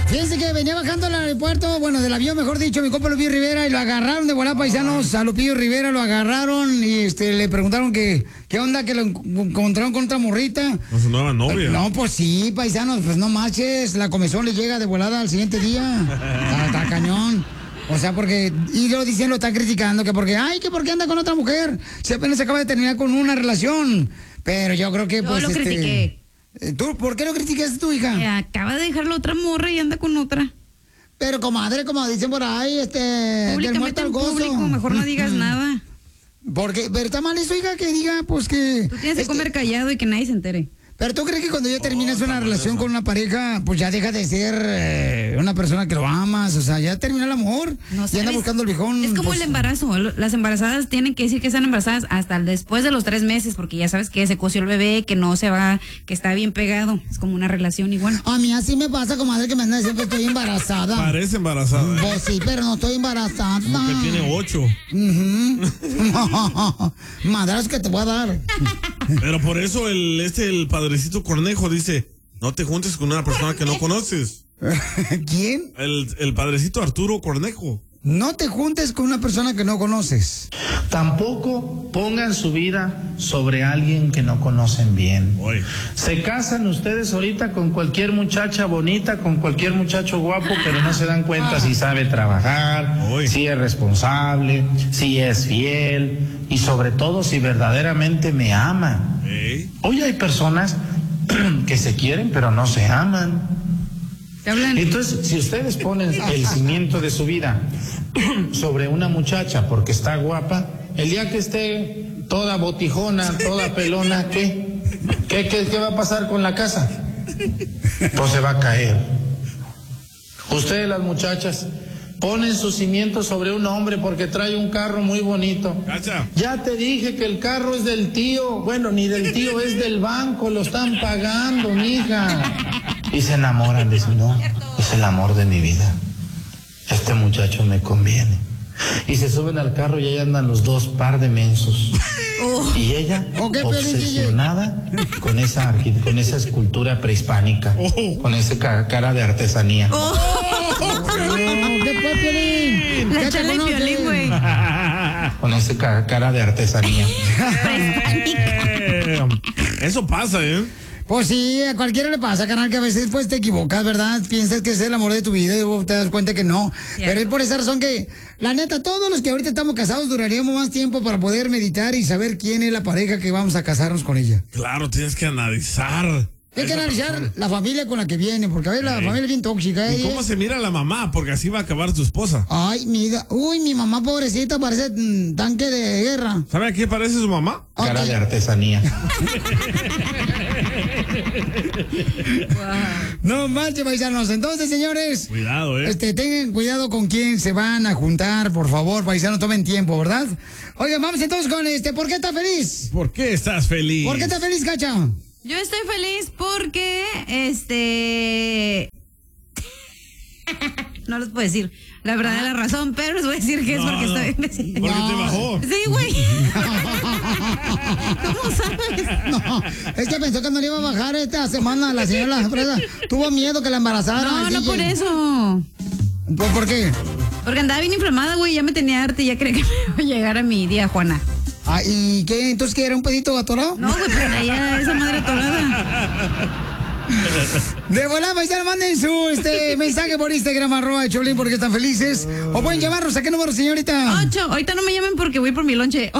Fíjense que venía bajando al aeropuerto, bueno, del avión, mejor dicho, mi compa Lupillo Rivera, y lo agarraron de volada, paisanos. A Lupillo Rivera lo agarraron y le preguntaron qué onda, que lo encontraron con otra morrita. Con su nueva novia. No, pues sí, paisanos, pues no marches, la comezón le llega de volada al siguiente día. Está cañón. O sea, porque, y lo dicen, lo están criticando, que porque anda con otra mujer. Si apenas se acaba de terminar con una relación. Pero yo creo que, pues, Yo lo critiqué. ¿Tú por qué lo criticaste tu hija? Acaba de dejar la otra morra y anda con otra. Pero, comadre, como dicen por ahí, del muerto al gozo. Público, mejor no digas nada. Porque, pero está mal eso, hija, que diga, pues que... Tú tienes que comer callado y que nadie se entere. Pero tú crees que cuando ya terminas una relación con una pareja, pues ya deja de ser una persona que lo amas, o sea, ya terminó el amor, No, y anda buscando el viejón. Es como pues, el embarazo. Las embarazadas tienen que decir que están embarazadas hasta después de los 3 meses, porque ya sabes que se coció el bebé, que no se va, que está bien pegado. Es como una relación igual. A mí así me pasa, comadre, que me anda diciendo que estoy embarazada. Parece embarazada. Pues sí, pero no estoy embarazada. Como que tiene 8. Madras que te voy a dar. Pero por eso el padrecito Cornejo dice, no te juntes con una persona que no conoces. ¿Quién? El padrecito Arturo Cornejo. No te juntes con una persona que no conoces. Tampoco pongan su vida sobre alguien que no conocen bien. Oye. Se casan ustedes ahorita con cualquier muchacha bonita, con cualquier muchacho guapo, pero no se dan cuenta si sabe trabajar, si es responsable, si es fiel y sobre todo si verdaderamente me ama. Hoy hay personas que se quieren pero no se aman. Entonces, si ustedes ponen el cimiento de su vida sobre una muchacha porque está guapa, el día que esté toda botijona, toda pelona, ¿qué va a pasar con la casa? Pues se va a caer. Ustedes, las muchachas, ponen su cimiento sobre un hombre porque trae un carro muy bonito. Cacha. Ya te dije que el carro es del tío. Bueno, ni del tío, es del banco, lo están pagando, mija. Y se enamoran, dicen, no, es el amor de mi vida. Este muchacho me conviene. Y se suben al carro y ahí andan los dos par de mensos. Y ella, obsesionada con esa escultura prehispánica, con esa cara de artesanía. ¿Qué fue, Piolín? La Chela y Piolín, güey. Con esa cara de artesanía. Eso pasa, ¿eh? Pues sí, a cualquiera le pasa, carnal, que a veces pues te equivocas, ¿verdad? Piensas que es el amor de tu vida y luego te das cuenta que no. Cierto. Pero es por esa razón que, la neta, todos los que ahorita estamos casados duraríamos más tiempo para poder meditar y saber quién es la pareja que vamos a casarnos con ella. Claro, tienes que analizar. Hay que analizar la familia con la que viene, porque a ver, la familia es bien tóxica. ¿Y cómo se mira la mamá? Porque así va a acabar tu esposa. Ay, mi mamá pobrecita parece tanque de guerra. ¿Sabe a qué parece su mamá? Cara de artesanía. No manches, paisanos. Entonces, señores, cuidado, tengan cuidado con quién se van a juntar, por favor, paisanos, tomen tiempo, ¿verdad? Oigan, vamos entonces con ¿por qué estás feliz? ¿Por qué estás feliz? ¿Por qué estás feliz, Cacha? Yo estoy feliz porque, no les puedo decir la verdadera razón, pero les voy a decir que es porque estoy... Porque te bajó. Sí, güey. ¿Cómo sabes? No, es que pensó que no le iba a bajar esta semana la señora Fresa. Tuvo miedo que la embarazara. No, por eso. ¿Por qué? Porque andaba bien inflamada, güey, ya me tenía harta y ya creía que me iba a llegar a mi día, Juana. Ah, ¿y qué? ¿Entonces qué? ¿Era un pedito atorado? No, güey, pero traía esa madre atorada. De volada, paisano, manden su mensaje por Instagram, @Choplin, porque están felices. O pueden llamarnos. ¿A qué número, señorita? Ahorita no me llamen porque voy por mi lonche.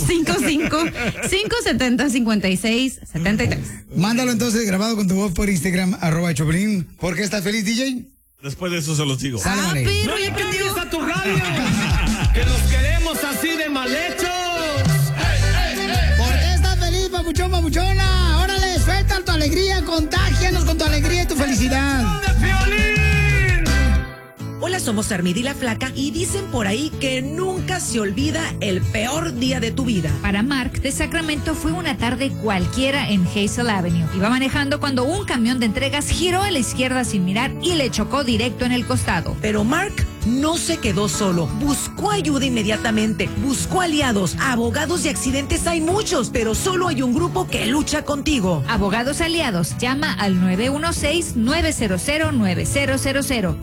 855-570-5673. Mándalo entonces grabado con tu voz por Instagram, @Choplin. ¿Por qué estás feliz, DJ? Después de eso se los digo. Sálvale. Pero ya aprendió. A tu radio, que nos queremos así de mal hechos. ¿Por qué estás feliz, papuchón, papuchona? Órale, suelta tu alegría, contágianos con tu alegría y tu felicidad. Hola, somos Armida y la Flaca y dicen por ahí que nunca se olvida el peor día de tu vida. Para Mark, de Sacramento fue una tarde cualquiera en Hazel Avenue. Iba manejando cuando un camión de entregas giró a la izquierda sin mirar y le chocó directo en el costado. Pero Mark no se quedó solo. Buscó ayuda inmediatamente. Buscó aliados. Abogados de accidentes hay muchos, pero solo hay un grupo que lucha contigo. Abogados aliados, llama al 916-900-9000.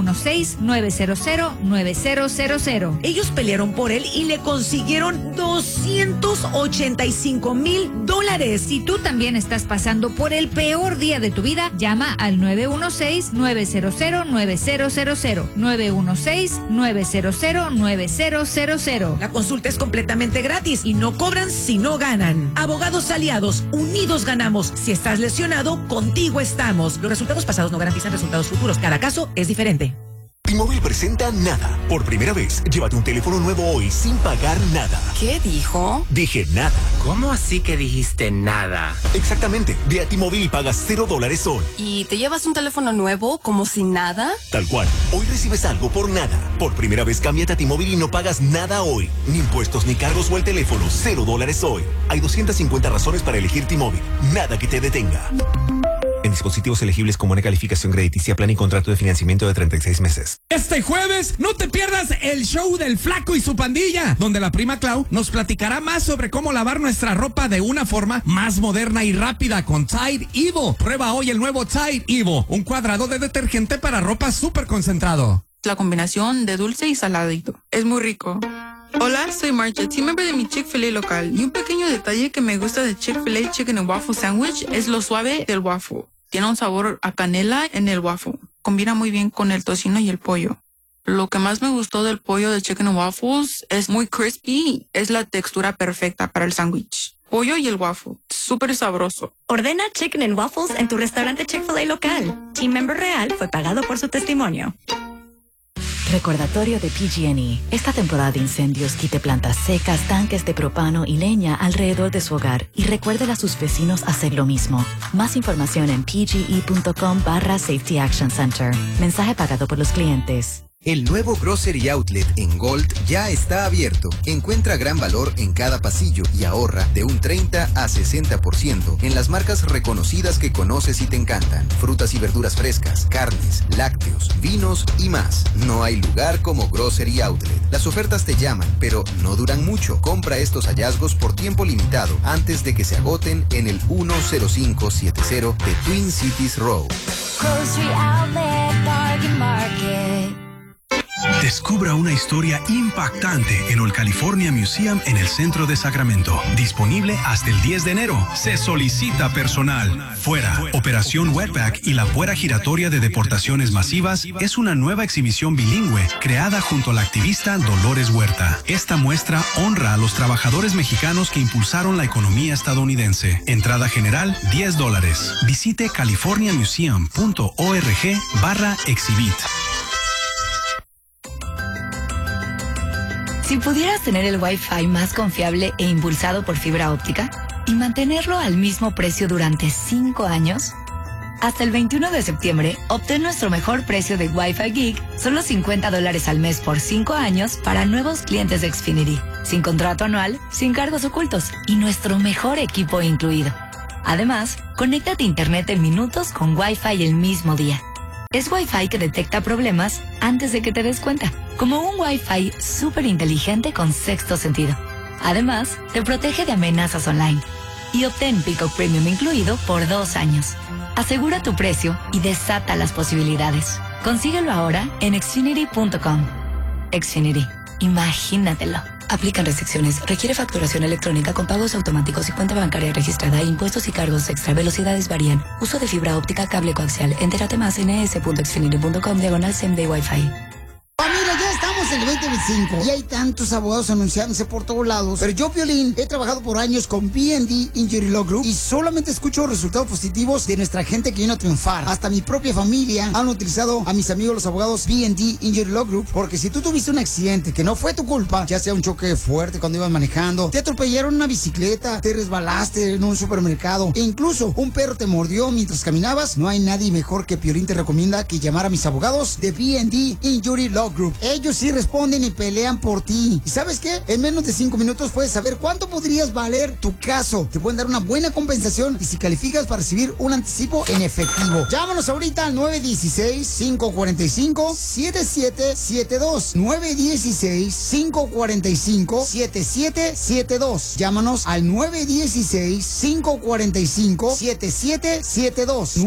916-900-9000. Ellos pelearon por él y le consiguieron $285,000. Si tú también estás pasando por el peor día de tu vida, llama al 916-900-9000. 916-900-9000. La consulta es completamente gratis y no cobran si no ganan. Abogados aliados, unidos ganamos. Si estás lesionado, contigo estamos. Los resultados pasados no garantizan resultados futuros. Cada caso es diferente. T-Mobile presenta Nada. Por primera vez, llévate un teléfono nuevo hoy sin pagar nada. ¿Qué dijo? Dije nada. ¿Cómo así que dijiste nada? Exactamente. Ve a T-Mobile y pagas $0 hoy. ¿Y te llevas un teléfono nuevo como si nada? Tal cual. Hoy recibes algo por nada. Por primera vez, cámbiate a T-Mobile y no pagas nada hoy. Ni impuestos, ni cargos o el teléfono. $0 hoy. Hay 250 razones para elegir T-Mobile. Nada que te detenga. En dispositivos elegibles con buena calificación crediticia, plan y contrato de financiamiento de 36 meses. Este jueves no te pierdas el show del Flaco y su pandilla, donde la prima Clau nos platicará más sobre cómo lavar nuestra ropa de una forma más moderna y rápida con Tide Evo. Prueba hoy el nuevo Tide Evo, un cuadrado de detergente para ropa súper concentrado. La combinación de dulce y saladito. Es muy rico. Hola, soy Marcha, team member de mi Chick-fil-A local. Y un pequeño detalle que me gusta de Chick-fil-A Chicken and Waffle Sandwich es lo suave del waffle. Tiene un sabor a canela en el waffle. Combina muy bien con el tocino y el pollo. Lo que más me gustó del pollo de Chicken and Waffles es muy crispy. Es la textura perfecta para el sándwich. Pollo y el waffle. Súper sabroso. Ordena Chicken and Waffles en tu restaurante Chick-fil-A local. Team member real fue pagado por su testimonio. Recordatorio de PG&E. Esta temporada de incendios quite plantas secas, tanques de propano y leña alrededor de su hogar y recuerde a sus vecinos hacer lo mismo. Más información en pge.com/Safety Action Center. Mensaje pagado por los clientes. El nuevo Grocery Outlet en Gold ya está abierto. Encuentra gran valor en cada pasillo y ahorra de un 30 a 60% en las marcas reconocidas que conoces y te encantan. Frutas y verduras frescas, carnes, lácteos, vinos y más. No hay lugar como Grocery Outlet. Las ofertas te llaman, pero no duran mucho. Compra estos hallazgos por tiempo limitado antes de que se agoten en el 10570 de Twin Cities Road. Grocery Outlet, Bargain Market. Descubra una historia impactante en el California Museum en el centro de Sacramento. Disponible hasta el 10 de enero. Se solicita personal. Fuera. Operación Wetback y la puerta giratoria de deportaciones masivas es una nueva exhibición bilingüe creada junto a la activista Dolores Huerta. Esta muestra honra a los trabajadores mexicanos que impulsaron la economía estadounidense. Entrada general, $10. Visite californiamuseum.org/exhibit. Si pudieras tener el Wi-Fi más confiable e impulsado por fibra óptica y mantenerlo al mismo precio durante 5 años, hasta el 21 de septiembre, obtén nuestro mejor precio de Wi-Fi Geek, solo $50 al mes por 5 años para nuevos clientes de Xfinity, sin contrato anual, sin cargos ocultos y nuestro mejor equipo incluido. Además, conéctate a Internet en minutos con Wi-Fi el mismo día. Es Wi-Fi que detecta problemas antes de que te des cuenta, como un Wi-Fi súper inteligente con sexto sentido. Además, te protege de amenazas online. Y obtén Peacock Premium incluido por 2 años. Asegura tu precio y desata las posibilidades. Consíguelo ahora en Xfinity.com. Xfinity. Imagínatelo. Aplican restricciones. Requiere facturación electrónica con pagos automáticos y cuenta bancaria registrada. Impuestos y cargos extra. Velocidades varían. Uso de fibra óptica, cable coaxial. Entérate más en es.xfinity.com/same-day Wi-Fi. Familia, ya estamos en el 2025 y hay tantos abogados anunciándose por todos lados. Pero yo, Piolín, he trabajado por años con B&D Injury Law Group y solamente escucho resultados positivos de nuestra gente que vino a triunfar. Hasta mi propia familia han utilizado a mis amigos los abogados B&D Injury Law Group, porque si tú tuviste un accidente que no fue tu culpa, ya sea un choque fuerte cuando ibas manejando, te atropellaron una bicicleta, te resbalaste en un supermercado e incluso un perro te mordió mientras caminabas, no hay nadie mejor que Piolín te recomienda que llamar a mis abogados de B&D Injury Law Group. Ellos sí responden responden y pelean por ti. ¿Y sabes qué? En menos de 5 minutos puedes saber cuánto podrías valer tu caso. Te pueden dar una buena compensación y si calificas para recibir un anticipo en efectivo. Llámanos ahorita al 916-545-7772. 916-545-7772. Llámanos al 916-545-7772.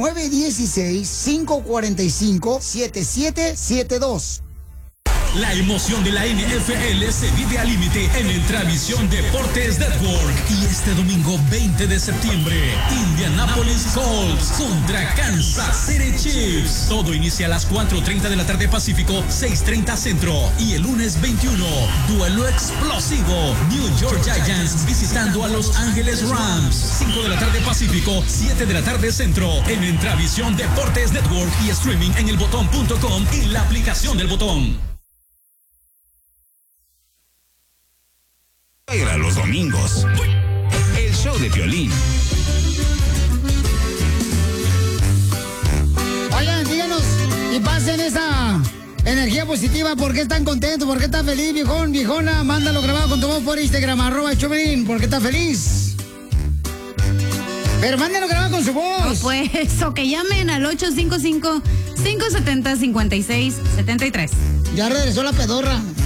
916-545-7772. La emoción de la NFL se vive al límite en Entravisión Deportes Network. Y este domingo 20 de septiembre, Indianapolis Colts contra Kansas City Chiefs. Todo inicia a las 4:30 de la tarde Pacífico, 6:30 Centro. Y el lunes 21, duelo explosivo. New York Giants visitando a Los Ángeles Rams. 5 de la tarde Pacífico, 7 de la tarde Centro. En Entravisión Deportes Network y streaming en elbotón.com y la aplicación del Botón. Era los domingos. El show de Piolín. Oigan, díganos y pasen esa energía positiva. ¿Por qué están contentos? ¿Por qué están feliz, viejón, viejona? Mándalo grabado con tu voz por Instagram, @Choplin. ¿Por qué estás feliz? Pero mándalo grabado con su voz. No, pues, o que llamen al 855-570-5673. Ya regresó la pedorra.